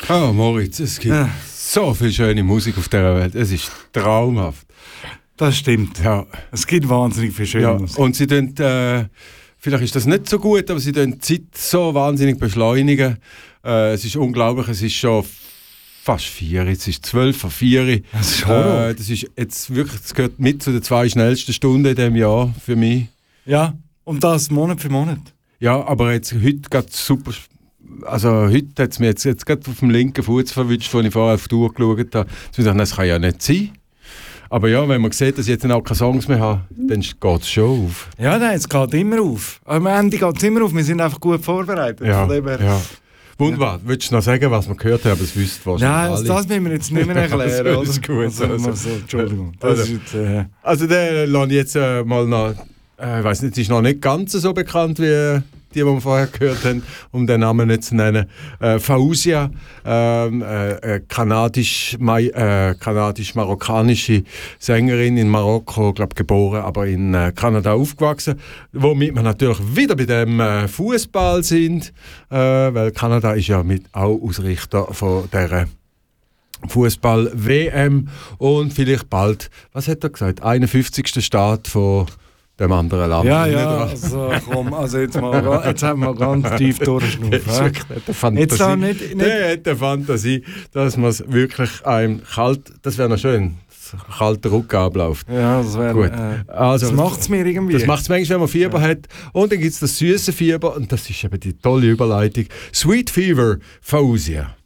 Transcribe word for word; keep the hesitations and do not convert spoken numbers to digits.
Oh, Moritz, es gibt ja. so viel schöne Musik auf dieser Welt. Es ist traumhaft. Das stimmt. Ja. Es gibt wahnsinnig viel schöne ja. Musik. Und sie tun, äh, vielleicht ist das nicht so gut, aber sie tun die Zeit so wahnsinnig beschleunigen. Äh, es ist unglaublich, es ist schon fast vier, es ist zwölf vor vier. Das ist Horror. Äh, das ist jetzt wirklich, das gehört mit zu den zwei schnellsten Stunden in diesem Jahr für mich. Ja, und das Monat für Monat. Ja, aber jetzt heute geht super. Also heute hat es mir jetzt, jetzt gerade auf dem linken Fuß verwischt, als ich vorher auf die Uhr geschaut habe. Ich dachte, das kann ja nicht sein. Aber ja, wenn man sieht, dass ich jetzt auch keine Songs mehr habe, dann geht es schon auf. Ja, nein, es geht immer auf. Am Ende geht es immer auf. Wir sind einfach gut vorbereitet. Ja, ja. Wunderbar. Ja. Willst du noch sagen, was wir gehört haben? Das wüsst wahrscheinlich Nein, alle. das müssen wir jetzt nicht mehr erklären. Das ist gut. Also, also, also, Entschuldigung. Das also, ist jetzt, äh... also den lasse ich jetzt äh, mal noch... Äh, ich weiss nicht, es ist noch nicht ganz so bekannt wie die, die wir vorher gehört haben, um den Namen nicht zu nennen. Äh, Fawzia, ähm, äh, kanadisch, äh, kanadisch-marokkanische Sängerin in Marokko, glaube geboren, aber in äh, Kanada aufgewachsen. Womit wir natürlich wieder bei dem äh, Fußball sind, äh, weil Kanada ist ja mit auch Ausrichter von dieser Fußball-W M und vielleicht bald, was hat er gesagt, einundfünfzigster Staat von dem anderen Land. Ja, ja, also komm, also jetzt, mal, jetzt haben wir ganz tief durchschnaufen. Jetzt auch nicht, nicht. Der hat eine Fantasie, dass man es wirklich einem kalt, das wäre noch schön, kalter Rücken abläuft. Ja, das wäre gut. Äh, also, das macht es mir irgendwie. Das macht es manchmal, wenn man Fieber ja. hat. Und dann gibt es das süße Fieber und das ist eben die tolle Überleitung. Sweet Fever, Fawzia.